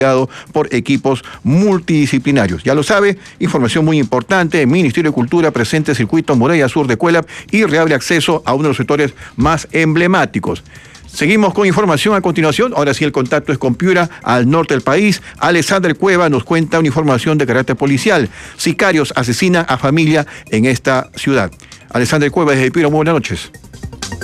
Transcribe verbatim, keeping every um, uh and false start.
por equipos multidisciplinarios. Ya lo sabe, información muy importante, Ministerio de Cultura presente circuito Muralla Sur de Cuelap y reabre acceso a uno de los sectores más emblemáticos. Seguimos con información a continuación. Ahora sí el contacto es con Piura, al norte del país. Alexander Cueva nos cuenta una información de carácter policial. Sicarios asesinan a familia en esta ciudad. Alexander Cueva desde Piura, muy buenas noches.